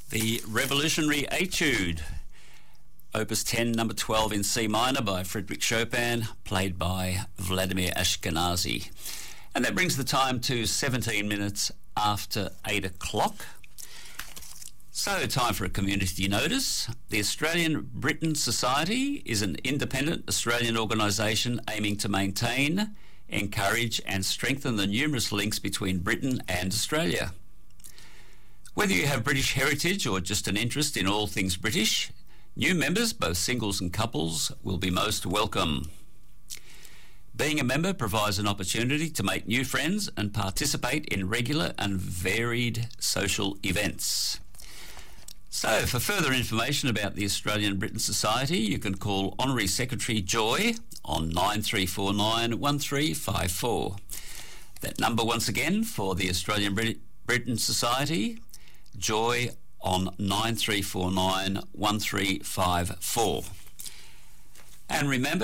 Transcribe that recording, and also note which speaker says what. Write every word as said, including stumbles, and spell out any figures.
Speaker 1: The Revolutionary Etude, Opus ten, number twelve in C minor by Frédéric Chopin, played by Vladimir Ashkenazy. And that brings the time to seventeen minutes after eight o'clock. So, time for a community notice. The Australian Britain Society is an independent Australian organisation aiming to maintain, encourage and strengthen the numerous links between Britain and Australia. Whether you have British heritage or just an interest in all things British, new members, both singles and couples, will be most welcome. Being a member provides an opportunity to make new friends and participate in regular and varied social events. So, for further information about the Australian Britain Society, you can call Honorary Secretary Joy on nine three four nine, one three five four. That number once again for the Australian Brit- Britain Society, Joy on nine three four nine, one three five four. And remember,